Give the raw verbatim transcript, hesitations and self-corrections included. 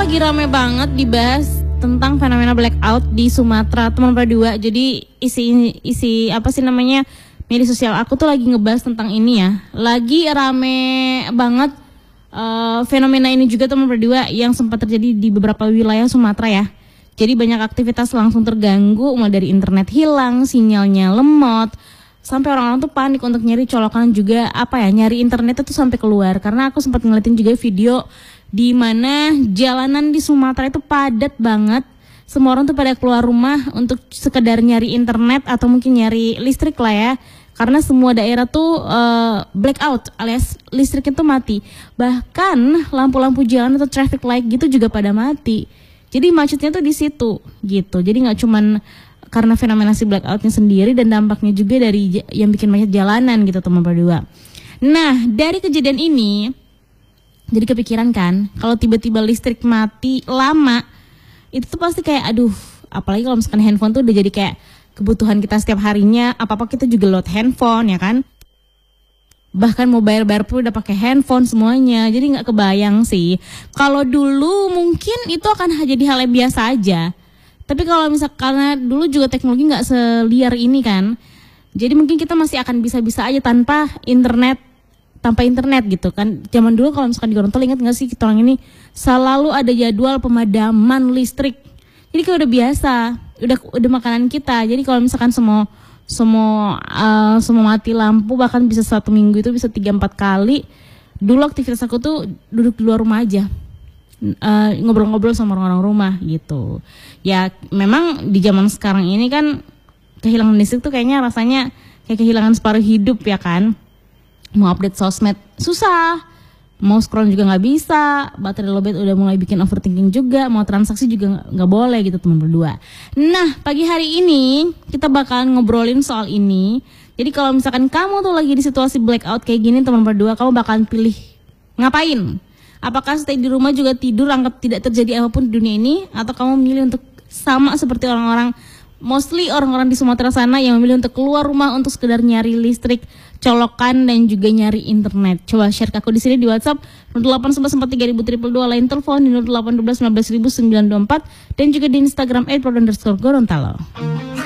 lagi rame banget dibahas tentang fenomena blackout di Sumatera, teman berdua. Jadi isi isi apa sih namanya media sosial aku tuh lagi ngebahas tentang ini ya. Lagi rame banget uh, fenomena ini juga teman berdua yang sempat terjadi di beberapa wilayah Sumatera ya. Jadi banyak aktivitas langsung terganggu, mulai dari internet hilang, sinyalnya lemot, sampai orang-orang tuh panik untuk nyari colokan juga apa ya, nyari internet itu sampai keluar. Karena aku sempat ngeliatin juga video di mana jalanan di Sumatera itu padat banget. Semua orang tuh pada keluar rumah untuk sekedar nyari internet atau mungkin nyari listrik lah ya. Karena semua daerah tuh uh, blackout alias listriknya tuh mati. Bahkan lampu-lampu jalan atau traffic light gitu juga pada mati. Jadi macetnya tuh di situ gitu. Jadi nggak cuman karena fenomena si blackoutnya sendiri dan dampaknya juga dari yang bikin macet jalanan gitu teman berdua. Nah dari kejadian ini jadi kepikiran kan, kalau tiba-tiba listrik mati lama, itu tuh pasti kayak aduh, apalagi kalau misalkan handphone tuh udah jadi kayak kebutuhan kita setiap harinya, apa-apa kita juga load handphone ya kan. Bahkan mau bayar-bayar pun udah pakai handphone semuanya, jadi nggak kebayang sih. Kalau dulu mungkin itu akan jadi hal yang biasa aja. Tapi kalau misalkan karena dulu juga teknologi nggak seliar ini kan, jadi mungkin kita masih akan bisa-bisa aja tanpa internet. Tanpa internet gitu kan. Zaman dulu kalau misalkan di Gorontalo, ingat gak sih kita orang ini selalu ada jadwal pemadaman listrik. Jadi kayak udah biasa, udah udah makanan kita. Jadi kalau misalkan semua semua uh, semua mati lampu, bahkan bisa satu minggu itu bisa tiga empat kali. Dulu aktivitas aku tuh duduk di luar rumah aja, uh, ngobrol-ngobrol sama orang-orang rumah gitu. Ya memang di zaman sekarang ini kan kehilangan listrik tuh kayaknya rasanya kayak kehilangan separuh hidup ya kan. Mau update sosmed susah, mau scroll juga nggak bisa, baterai lowbat udah mulai bikin overthinking juga, mau transaksi juga nggak boleh gitu teman berdua. Nah pagi hari ini kita bakalan ngobrolin soal ini. Jadi kalau misalkan kamu tuh lagi di situasi blackout kayak gini teman berdua, kamu bakalan pilih ngapain? Apakah stay di rumah juga tidur, anggap tidak terjadi apapun di dunia ini, atau kamu memilih untuk sama seperti orang-orang, mostly orang-orang di Sumatera sana yang memilih untuk keluar rumah untuk sekedar nyari listrik, colokan dan juga nyari internet. Coba share ke aku di sini di WhatsApp nol delapan satu empat tiga nol nol dua dua, lain telepon di nol delapan satu dua sembilan belas sembilan dua empat dan juga di Instagram et pro underscore Gorontalo.